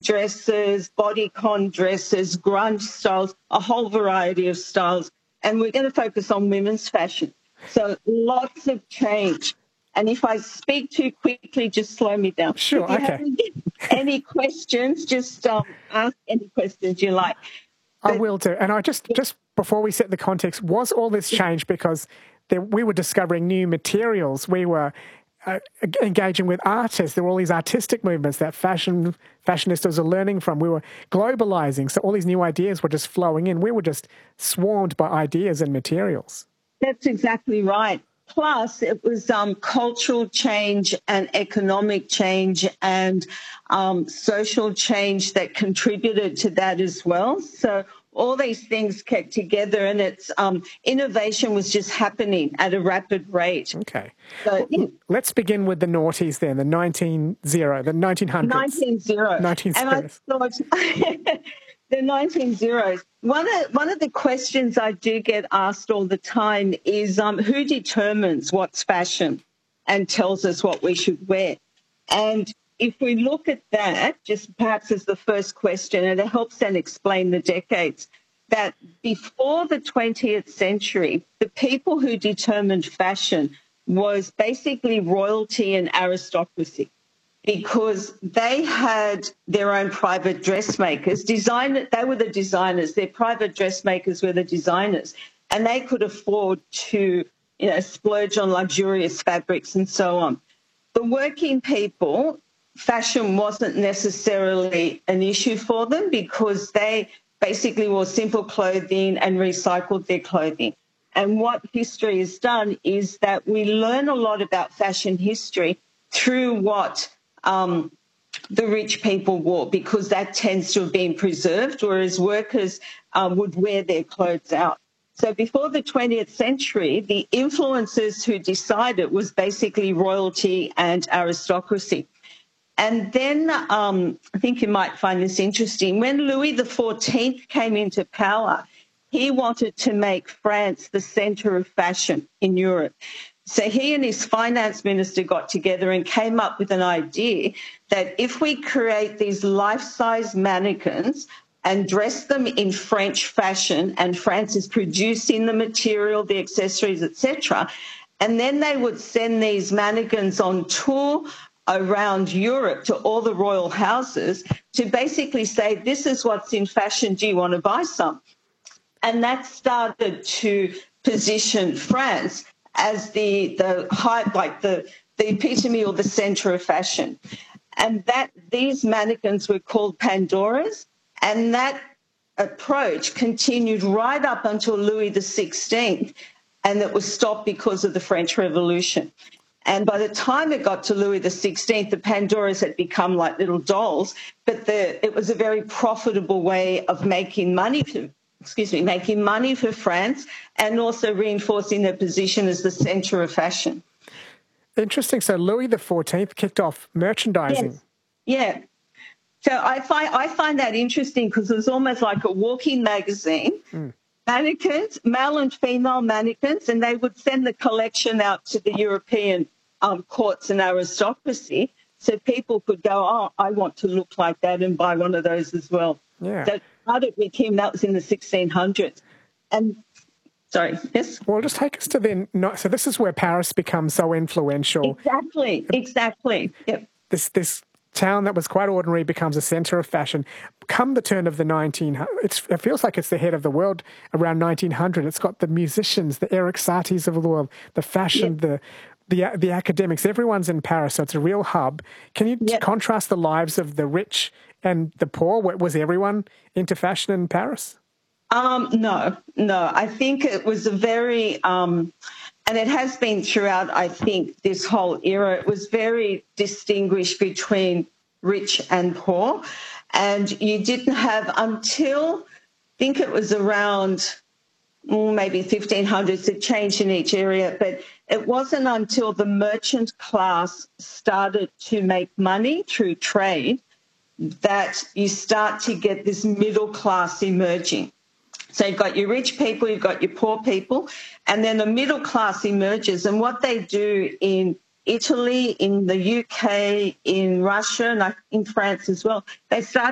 dresses, bodycon dresses, grunge styles, a whole variety of styles. And we're going to focus on women's fashion. So lots of change. And if I speak too quickly, just slow me down. Sure, if you okay. have any questions, just ask any questions you like. I will do. And I just before we set the context, was all this change because we were discovering new materials? We were engaging with artists. There were all these artistic movements that fashionistas are learning from. We were globalizing. So all these new ideas were just flowing in. We were just swarmed by ideas and materials. That's exactly right. Plus, it was cultural change and economic change and social change that contributed to that as well. So all these things kept together, and it's innovation was just happening at a rapid rate. Okay. So, yeah. Let's begin with the noughties then, the 1900s. 1900s. And I thought... The 1900s. One of the questions I do get asked all the time is who determines what's fashion and tells us what we should wear? And if we look at that, just perhaps as the first question, and it helps then explain the decades, that before the 20th century, the people who determined fashion was basically royalty and aristocracy, because they had their own private dressmakers. They were the designers. Their private dressmakers were the designers, and they could afford to, splurge on luxurious fabrics and so on. The working people, fashion wasn't necessarily an issue for them because they basically wore simple clothing and recycled their clothing. And what history has done is that we learn a lot about fashion history through what the rich people wore, because that tends to have been preserved, whereas workers would wear their clothes out. So before the 20th century, the influencers who decided was basically royalty and aristocracy. And then I think you might find this interesting. When Louis XIV came into power, he wanted to make France the centre of fashion in Europe. So he and his finance minister got together and came up with an idea that if we create these life-size mannequins and dress them in French fashion, and France is producing the material, the accessories, etc., and then they would send these mannequins on tour around Europe to all the royal houses to basically say, this is what's in fashion, do you want to buy some? And that started to position France as the height, like the epitome or the centre of fashion. And that these mannequins were called Pandoras, and that approach continued right up until Louis XVI, and it was stopped because of the French Revolution. And by the time it got to Louis XVI, the Pandoras had become like little dolls, but it was a very profitable way of making money for France, and also reinforcing their position as the centre of fashion. Interesting. So Louis XIV kicked off merchandising. Yes. Yeah. So I find that interesting because it was almost like a walking magazine. Mannequins, male and female mannequins, and they would send the collection out to the European courts and aristocracy, so people could go, oh, I want to look like that, and buy one of those as well. Yeah. So started with him. That was in the 1600s. And sorry, yes? Well, just take us to then. So this is where Paris becomes so influential. Exactly. Yep. This town that was quite ordinary becomes a centre of fashion. Come the turn of the 1900s, it feels like it's the head of the world around 1900. It's got the musicians, the Eric Satie's of the world, the fashion, the academics. Everyone's in Paris, so it's a real hub. Can you contrast the lives of the rich and the poor? Was everyone into fashion in Paris? No. I think it was a very, and it has been throughout, I think, this whole era, it was very distinguished between rich and poor. And you didn't have until, I think it was around maybe 1500s, it changed in each area, but it wasn't until the merchant class started to make money through trade that you start to get this middle class emerging. So you've got your rich people, you've got your poor people, and then the middle class emerges. And what they do in Italy, in the UK, in Russia, and in France as well, they start